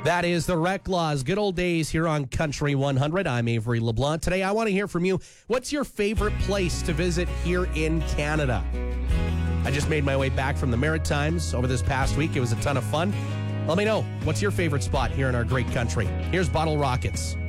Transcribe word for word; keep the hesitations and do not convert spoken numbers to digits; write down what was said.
That is the Reklaws. Good old days here on Country one hundred. I'm Avery LeBlanc. Today, I want to hear from you. What's your favorite place to visit here in Canada? I just made my way back from the Maritimes over this past week. It was a ton of fun. Let me know. What's your favorite spot here in our great country? Here's Bottle Rockets.